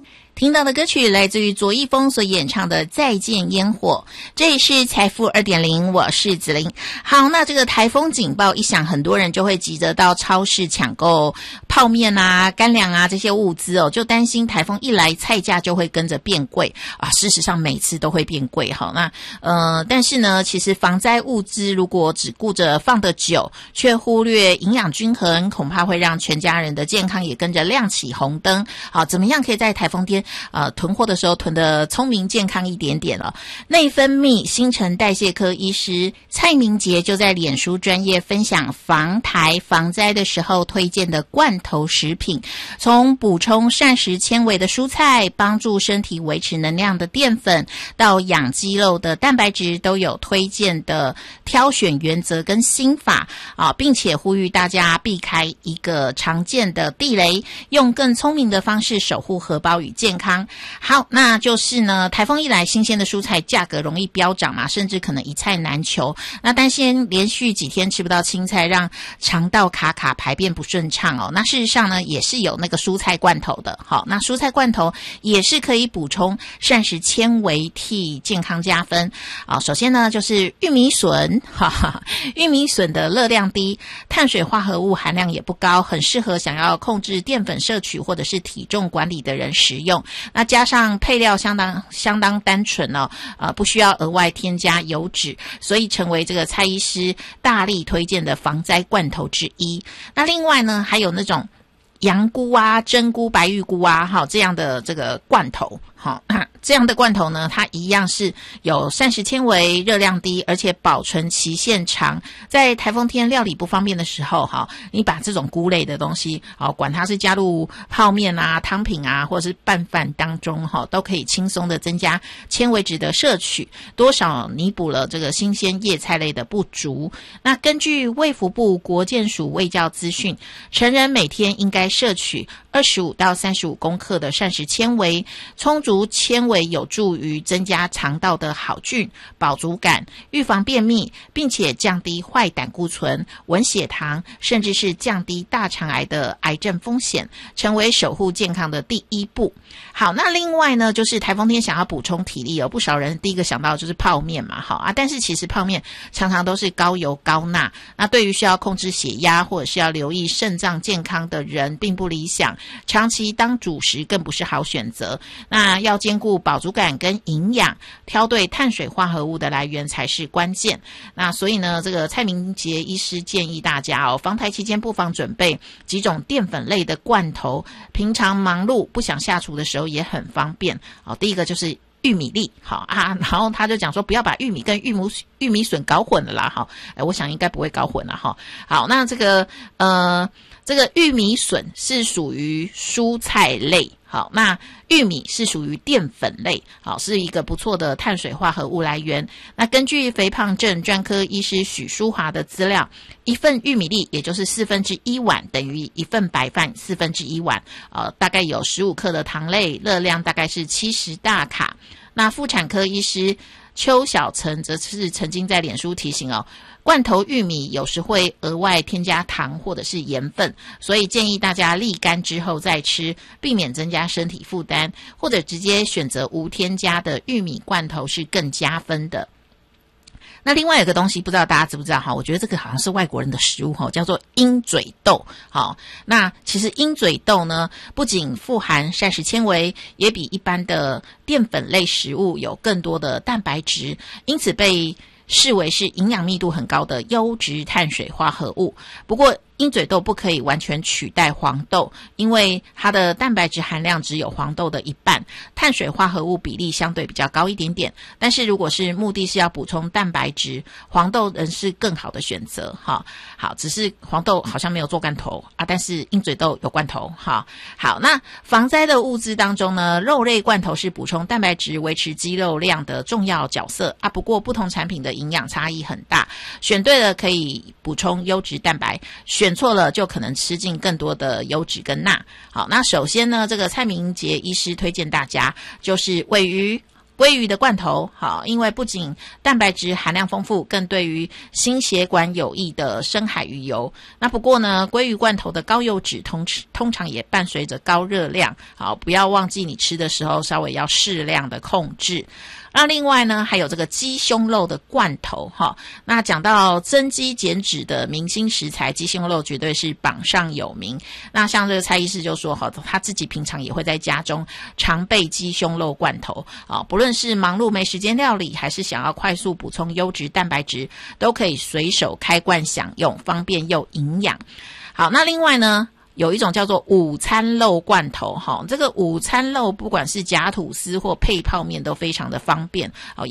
听到的歌曲来自于卓一峰所演唱的《再见烟火》，这里是财富 2.0， 我是子琳。好，那这个台风警报一响，很多人就会急着到超市抢购泡面啊、干粮啊这些物资哦，就担心台风一来，菜价就会跟着变贵啊。事实上每次都会变贵。好，那但是呢，其实防灾物资如果只顾着放得久，却忽略营养均衡，恐怕会让全家人的健康也跟着亮起红灯。好，怎么样可以在台风天囤货的时候囤得聪明健康一点点了。内分泌新陈代谢科医师蔡明杰就在脸书专页分享防台防灾的时候推荐的罐头食品，从补充膳食纤维的蔬菜，帮助身体维持能量的淀粉，到养肌肉的蛋白质，都有推荐的挑选原则跟心法并且呼吁大家避开一个常见的地雷，用更聪明的方式守护荷包与健康。好，那就是呢，台风一来，新鲜的蔬菜价格容易飙涨嘛，甚至可能一菜难求。那担心连续几天吃不到青菜，让肠道卡卡，排便不顺畅哦。那事实上呢，也是有那个蔬菜罐头的。好，那蔬菜罐头也是可以补充膳食纤维，替健康加分首先呢，就是玉米笋，玉米笋的热量低，碳水化合物含量也不高，很适合想要控制淀粉摄取或者是体重管理的人食用。那加上配料相当单纯不需要额外添加油脂，所以成为这个蔡医师大力推荐的防灾罐头之一。那另外呢，还有那种羊菇啊、真菇、白玉菇啊，这样的这个罐头，这样的罐头呢，它一样是有膳食纤维，热量低，而且保存期限长。在台风天料理不方便的时候，你把这种菇类的东西，管它是加入泡面啊、汤品啊，或者是拌饭当中，都可以轻松的增加纤维质的摄取，多少弥补了这个新鲜叶菜类的不足。那根据卫福部国健署卫教资讯，成人每天应该摄取25到35公克的膳食纤维，充足纤维有助于增加肠道的好菌、饱足感，预防便秘，并且降低坏胆固醇、稳血糖，甚至是降低大肠癌的癌症风险，成为守护健康的第一步。好，那另外呢，就是台风天想要补充体力不少人第一个想到就是泡面嘛，但是其实泡面常常都是高油高钠，那对于需要控制血压或者是要留意肾脏健康的人并不理想，长期当主食更不是好选择。那要兼顾饱足感跟营养，挑对碳水化合物的来源才是关键。那所以呢，这个蔡明杰医师建议大家防台期间不妨准备几种淀粉类的罐头，平常忙碌不想下厨的时候也很方便第一个就是玉米粒，然后他就讲说不要把玉米跟玉米笋搞混了啦，我想应该不会搞混了好，那这个玉米笋是属于蔬菜类，好，那玉米是属于淀粉类，好，是一个不错的碳水化合物来源。那根据肥胖症专科医师许淑华的资料，一份玉米粒也就是1/4碗等于一份白饭1/4碗，大概有15克的糖类，热量大概是70大卡。那妇产科医师邱小岑则是曾经在脸书提醒罐头玉米有时会额外添加糖或者是盐分，所以建议大家沥干之后再吃，避免增加身体负担，或者直接选择无添加的玉米罐头是更加分的。那另外有个东西不知道大家知不知道我觉得这个好像是外国人的食物叫做鹰嘴豆。好，那其实鹰嘴豆呢，不仅富含膳食纤维，也比一般的淀粉类食物有更多的蛋白质，因此被视为是营养密度很高的优质碳水化合物。不过鹰嘴豆不可以完全取代黄豆，因为它的蛋白质含量只有黄豆的一半，碳水化合物比例相对比较高一点点。但是如果是目的是要补充蛋白质，黄豆仍是更好的选择。好，只是黄豆好像没有做罐头但是鹰嘴豆有罐头。好，那防灾的物资当中呢，肉类罐头是补充蛋白质、维持肌肉量的重要角色不过不同产品的营养差异很大，选对了可以补充优质蛋白，选错了就可能吃进更多的油脂跟钠。好，那首先呢，这个蔡明杰医师推荐大家就是鲔鱼、 鲑鱼的罐头，好，因为不仅蛋白质含量丰富，更对于心血管有益的深海鱼油。那不过呢，鲑鱼罐头的高油脂通常也伴随着高热量，好，不要忘记你吃的时候稍微要适量的控制。那另外呢，还有这个鸡胸肉的罐头哈。那讲到增肌减脂的明星食材，鸡胸肉绝对是榜上有名。那像这个蔡医师就说，他自己平常也会在家中常备鸡胸肉罐头啊，不论是忙碌没时间料理，还是想要快速补充优质蛋白质，都可以随手开罐享用，方便又营养。好，那另外呢，有一种叫做午餐肉罐头，这个午餐肉不管是夹吐司或配泡面都非常的方便，